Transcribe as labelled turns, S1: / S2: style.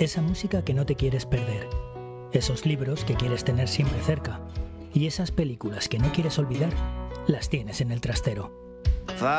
S1: esa música que no te quieres perder, esos libros que quieres tener siempre cerca y esas películas que no quieres olvidar, las tienes en el trastero.